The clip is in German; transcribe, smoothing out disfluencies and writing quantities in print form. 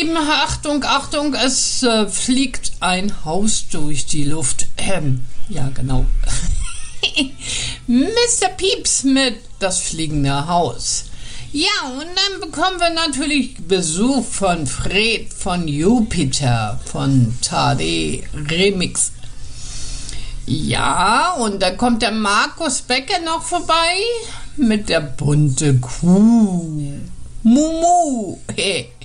Lieben, Achtung, Achtung, es fliegt ein Haus durch die Luft. Ja, genau. Mr. Pieps mit das fliegende Haus. Ja, und dann bekommen wir natürlich Besuch von Fred von Jupiter, von Tade Remix. Ja, und da kommt der Markus Becker noch vorbei mit der bunte Kuh. Mumu. Hey.